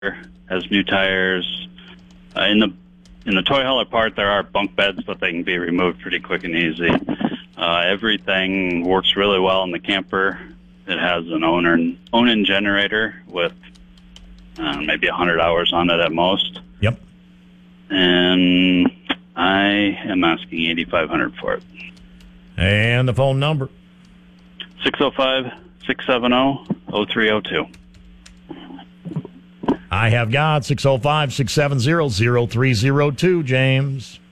has new tires. In the toy hauler part, there are bunk beds, but they can be removed pretty quick and easy. Everything works really well in the camper. It has an own-in generator with maybe 100 hours on it at most. Yep. And I am asking $8,500 for it. And the phone number? 605-670-0302. I have got 605-670-0302, James.